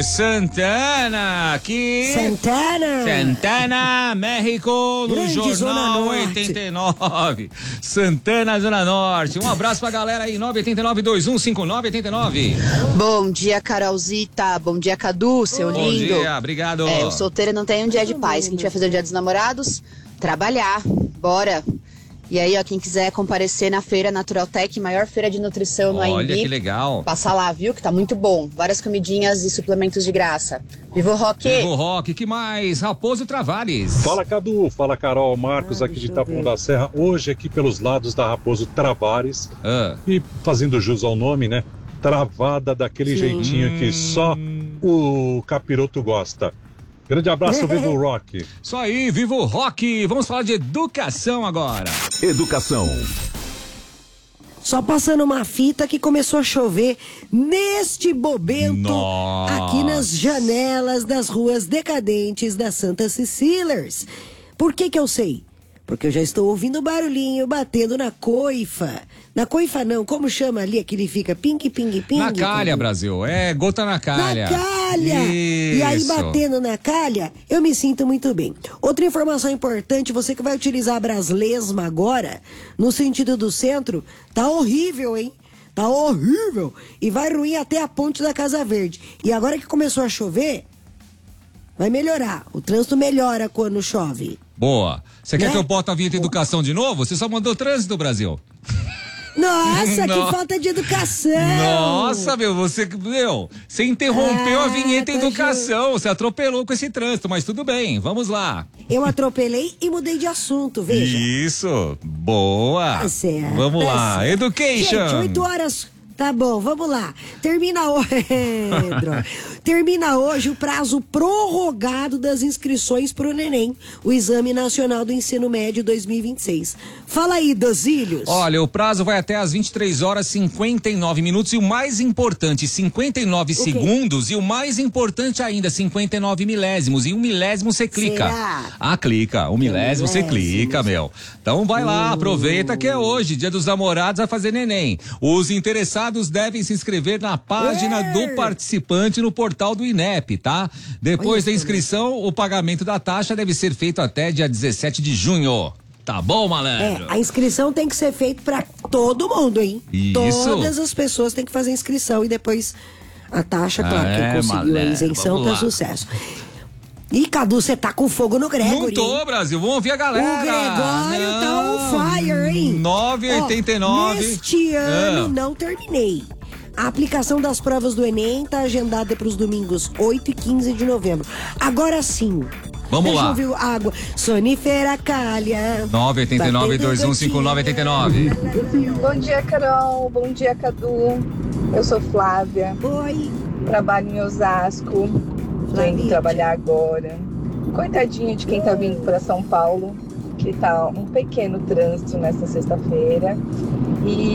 de Santana, aqui. Santana, México, no Grande Jornal 89. Santana, Zona Norte. Um abraço pra galera aí, 989-215989. Bom dia, Carolzita. Bom dia, Cadu, seu lindo. Bom dia, obrigado. O solteiro não tem um dia de paz. O que a gente vai fazer no dia dos namorados? Trabalhar. Bora. E aí, ó, quem quiser comparecer na feira Naturaltech, maior feira de nutrição no AMB. Olha que legal. Passa lá, viu? Que tá muito bom. Várias comidinhas e suplementos de graça. Viva o Rock! Viva o Rock, que mais? Raposo Travares. Fala, Cadu. Fala, Carol. Marcos aqui de Taboão da Serra. Hoje aqui pelos lados da Raposo Travares. E fazendo jus ao nome, né? Travada daquele jeitinho que só o capiroto gosta. Grande abraço, viva o Rock. Isso aí, viva o Rock. Vamos falar de educação agora. Educação. Só passando uma fita que começou a chover neste bobento. Nossa. Aqui nas janelas das ruas decadentes da Santa Cecílias. Por que eu sei? Porque eu já estou ouvindo barulhinho batendo na coifa. Na coifa não, como chama ali? Aquele fica ping. Na calha, Brasil. É, gota na calha. Na calha! Isso. E aí, batendo na calha, eu me sinto muito bem. Outra informação importante, você que vai utilizar a Braslesma agora, no sentido do centro, tá horrível, hein? Tá horrível. E vai ruir até a ponte da Casa Verde. E agora que começou a chover, vai melhorar. O trânsito melhora quando chove. Boa. Você quer que eu bote a vinheta de educação de novo? Você só mandou trânsito, Brasil. Nossa, que falta de educação! Nossa, você interrompeu a vinheta educação, você atropelou com esse trânsito, mas tudo bem, vamos lá. Eu atropelei e mudei de assunto, veja. Isso, boa. Tá certo. Vamos lá, education. Gente, 8 horas... Tá bom, vamos lá. Termina hoje o prazo prorrogado das inscrições para o Enem, o Exame Nacional do Ensino Médio 2026. Fala aí, Dazílios. Olha, o prazo vai até às 23 horas 59 minutos e o mais importante, 59 segundos e o mais importante ainda, 59 milésimos. E um milésimo você clica. Será? Clica. Um milésimo você clica, meu. Então vai lá, aproveita que é hoje, Dia dos Namorados, vai fazer neném. Os interessados devem se inscrever na página do participante no portal do INEP, tá? Depois da inscrição, o pagamento da taxa deve ser feito até dia 17 de junho. Tá bom, malandro? A inscrição tem que ser feita pra todo mundo, hein? Isso. Todas as pessoas têm que fazer a inscrição e depois a taxa, claro, quem conseguiu a isenção tá sucesso. Ih, Cadu, você tá com fogo no Gregory. Não tô, Brasil. Vamos ouvir a galera. O Gregório tá on fire, hein? 9h89. Neste ano não terminei. A aplicação das provas do Enem tá agendada para os domingos 8 e 15 de novembro. Agora sim. Vamos lá. Deixa eu ouvir água. Sonífera calha. 989-2159-89. Bom dia, Carol. Bom dia, Cadu. Eu sou Flávia. Oi. Trabalho em Osasco. Tô indo trabalhar agora. Coitadinho de quem tá vindo para São Paulo, que tá um pequeno trânsito nesta sexta-feira. E